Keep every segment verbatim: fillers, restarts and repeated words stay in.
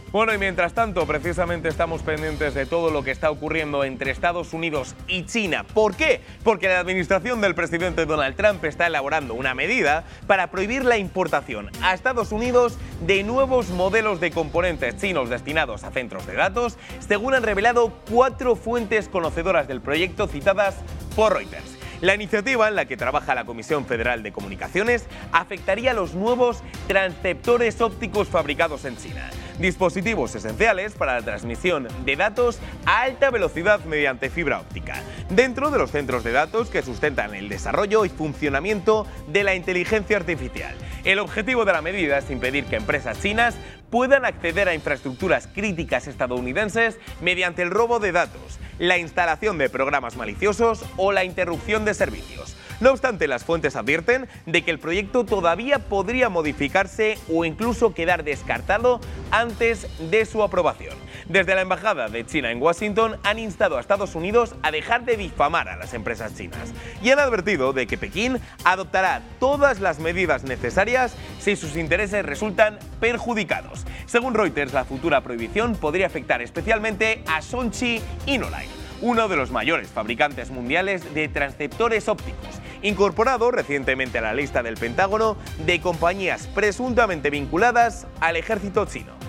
Bueno, y mientras tanto, precisamente estamos pendientes de todo lo que está ocurriendo entre Estados Unidos y China. ¿Por qué? Porque la administración del presidente Donald Trump está elaborando una medida para prohibir la importación a Estados Unidos de nuevos modelos de componentes chinos destinados a centros de datos, según han revelado cuatro fuentes conocedoras del proyecto citadas por Reuters. La iniciativa, en la que trabaja la Comisión Federal de Comunicaciones, afectaría a los nuevos transceptores ópticos fabricados en China, dispositivos esenciales para la transmisión de datos a alta velocidad mediante fibra óptica, dentro de los centros de datos que sustentan el desarrollo y funcionamiento de la inteligencia artificial. El objetivo de la medida es impedir que empresas chinas puedan acceder a infraestructuras críticas estadounidenses mediante el robo de datos, la instalación de programas maliciosos o la interrupción de servicios. No obstante, las fuentes advierten de que el proyecto todavía podría modificarse o incluso quedar descartado antes de su aprobación. Desde la Embajada de China en Washington han instado a Estados Unidos a dejar de difamar a las empresas chinas y han advertido de que Pekín adoptará todas las medidas necesarias si sus intereses resultan perjudicados. Según Reuters, la futura prohibición podría afectar especialmente a Sonchi Inolite, uno de los mayores fabricantes mundiales de transceptores ópticos, incorporado recientemente a la lista del Pentágono de compañías presuntamente vinculadas al ejército chino.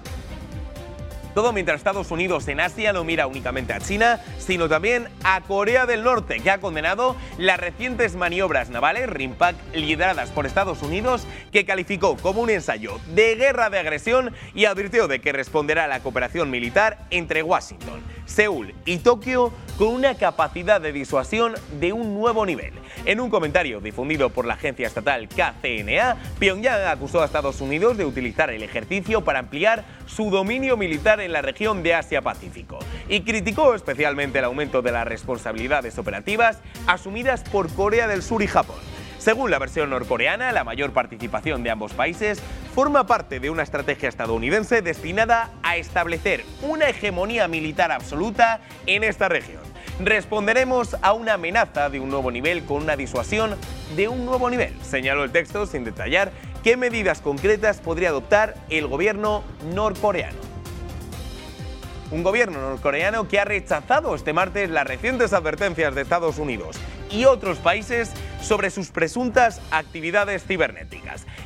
Todo mientras Estados Unidos en Asia no mira únicamente a China, sino también a Corea del Norte, que ha condenado las recientes maniobras navales RIMPAC lideradas por Estados Unidos, que calificó como un ensayo de guerra de agresión y advirtió de que responderá a la cooperación militar entre Washington, Seúl y Tokio con una capacidad de disuasión de un nuevo nivel. En un comentario difundido por la agencia estatal K C N A, Pyongyang acusó a Estados Unidos de utilizar el ejercicio para ampliar su dominio militar en la región de Asia-Pacífico y criticó especialmente el aumento de las responsabilidades operativas asumidas por Corea del Sur y Japón. Según la versión norcoreana, la mayor participación de ambos países forma parte de una estrategia estadounidense destinada a establecer una hegemonía militar absoluta en esta región. Responderemos a una amenaza de un nuevo nivel con una disuasión de un nuevo nivel, señaló el texto sin detallar qué medidas concretas podría adoptar el gobierno norcoreano. Un gobierno norcoreano que ha rechazado este martes las recientes advertencias de Estados Unidos y otros países sobre sus presuntas actividades cibernéticas.